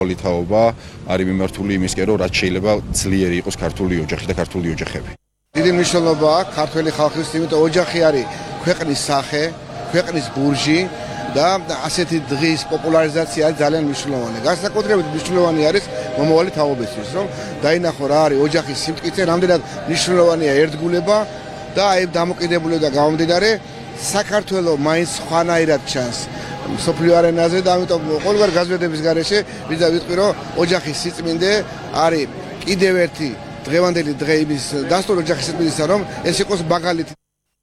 თაობა არის მიმართული იმისკენ, რომ რაც შეიძლება ძლიერი იყოს ქართული ოჯახი და ქართული ოჯახები. დიდი მნიშვნელობა აქვს ქართველი ხალხის, იმიტომ ოჯახი არის ქვეყნის სახე, ქვეყნის ბურჟი და ასეთი დღის პოპულარიზაცია არის ძალიან მნიშვნელოვანი. განსაკუთრებით მნიშვნელოვანი არის მომავალი თაობისთვის, რომ დაინახო რა არის ოჯახის სიმტკიცე, რამდენად მნიშვნელოვანია ერთგულება და აი დამოკიდებულება გამომდინარე საქართველოს მაინც სხვანაირად ჩანს მსოფლიო არენაზე და ამიტომ ყოველგვარ გაზრდების გარეშე ვიზა ვიტყვი რომ ოჯახის სიწმინდე არის კიდევ ერთი დღევანდელი დღე იმის დასტურ ოჯახის სიწმინდისა რომ ეს იყოს მაგალითი.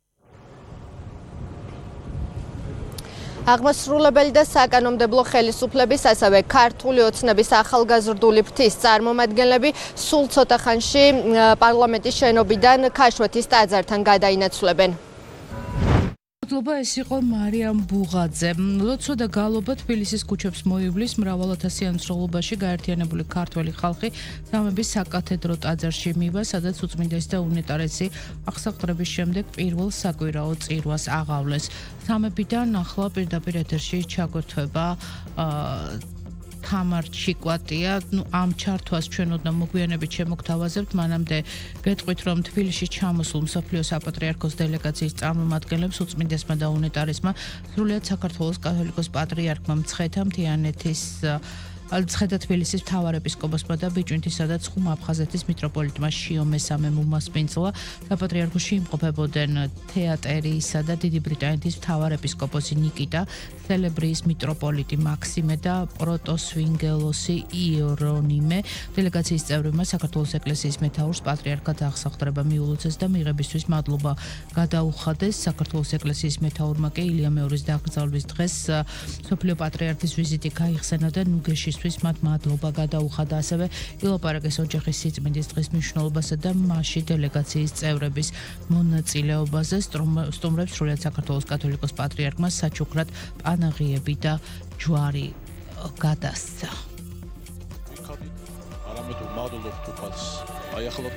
აღმასრულებელი და საკანონმდებლო ხელისუფლების, ასევე ქართული ოცნების ახალგაზრდული ფრთის წარმომადგენლები სულ ცოტა ხანში პარლამენტის შენობიდან ქაშვეთის ტაძართან გადაინაცვლებენ. მადლობა, ეს იყო მარიამ ბუღაძე. ლოცვა და გალობა თბილისის ქუჩებს მოივლის მრავალ ათასიან მსროლობაში გაერთიანებული ქართველი ხალხი სამების საკათედრო ტაძარში მივა, სადაც უწმინდეს და უნეტარესი აღსაყდრების შემდეგ პირველ საკვირაო წირვას აღავლეს. სამებიდან ახლა პირდაპირ ეთერში ჩაგვერთვება თამარ ჩიკვატია, ამ ჩართვას ჩვენ ოდნავ მოგვიანებით შემოგთავაზებთ, მანამდე გეტყვით, რომ თბილისში ჩამოსულ მსოფლიო საპატრიარქოს დელეგაციის წარმომადგენლებს უწმინდესმა და უნეტარესმა სრულიად საქართველოს კათოლიკოს პატრიარქმა მცხეთა მთიანეთის ცხეთა თბილისის მთავარეპისკოპოსმა და ბიჭვინთისა და ცხუმ აფხაზეთის მიტროპოლიტმა შიო მესამემ უმასპინძლა საპატრიარქოში იმყოფებოდნენ თეატერისა და დიდი ბრიტანეთის მთავარეპისკოპოსი ნიკიტა, სელებრიის მიტროპოლიტი მაქსიმე და პროტოსვინგელოსი იერონიმე. დელეგაციის წევრებმა საქართველოს ეკლესიის მეთაურს პატრიარქად აღსახდრება მიულოცეს და მიღებისთვის მადლობა გადაუხადეს. საქართველოს ეკლესიის მეთაურმა კი ილია მეორის დაკრძალვის დღეს მსოფლიო პატრიარქის ვიზიტი გაიხსენა და ნუგეშის მათ მადლობა გადაუხადა, ასევე ილაპარაკეს ოჯახის სიწმინდის დღის მნიშვნელობასა და მასში დელეგაციის წევრების მონაწილეობაზე. სტუმრებს სრულიად საქართველოს კათოლიკოს პატრიარქმა საჩუქრად პანაღიები და ჯვარი გადასცა. არამედ უმადლობთ უფალს. აი ახლა